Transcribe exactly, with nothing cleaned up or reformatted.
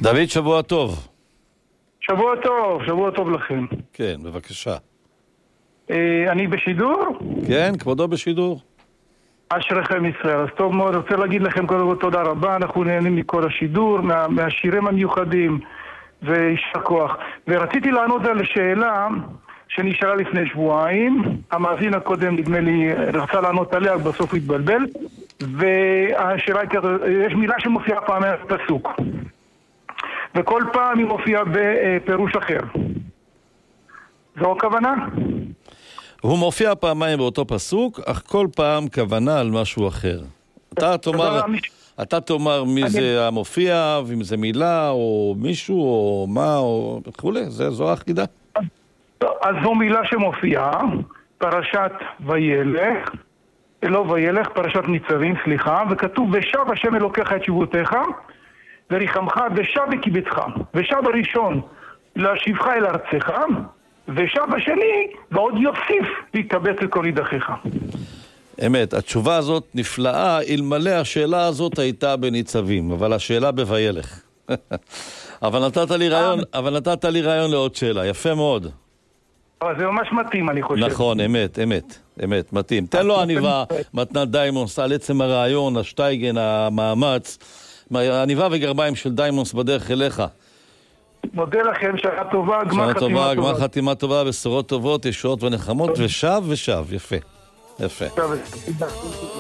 דוד, שבוע טוב. שבוע טוב, שבוע טוב לכם. כן, בבקשה. אני בשידור? כן, כבודו בשידור. אשריכם ישראל. אז טוב מאוד, רוצה להגיד לכם קודם כל תודה רבה, אנחנו נהנים מכל השידור, מה, מהשירים המיוחדים, וישר כוח. ורציתי לענות על שאלה שנשאלה לפני שבועיים, המאזין הקודם נדמה לי רצה לענות עליה, בסוף התבלבל, והשאלה היא כזאת, יש מילה שמופיעה פעם בפסוק, וכל פעם היא מופיעה בפירוש אחר. זו הכוונה? הוא מופיע פעמיים באותו פסוק, אך כל פעם כוונה על משהו אחר. אתה תאמר, אתה תאמר מי זה המופיע, ואם זה מילה, או מישהו, או מה, או וכולי. זו החידה. אז זו מילה שמופיעה, פרשת וילך, לא וילך, פרשת ניצבים, סליחה, וכתוב, ושב השם אלוקיך את שבותיך, וריחמך ושב וקיבצך. ושב הראשון, להשיבך אל ארצך, ושב השני, ועוד יוסיף להיקבץ לכל ידחיך. אמת, התשובה הזאת נפלאה, אלמלא השאלה הזאת הייתה בניצבים, אבל השאלה בוילך. אבל נתת לי רעיון, אבל נתת לי רעיון לעוד שאלה, יפה מאוד. אבל זה ממש מתאים, אני חושב. נכון, אמת, אמת, אמת, מתאים. תן לו עניבה, מתנת דיימונס, על עצם הרעיון, השטייגן, המאמץ, עניבה וגרביים של דיימונס בדרך אליך. מודה לכם, שעה טובה, גמר חתימה טובה. גמר חתימה טובה, בשורות טובות, ישועות ונחמות, ושב ושב, יפה, יפה.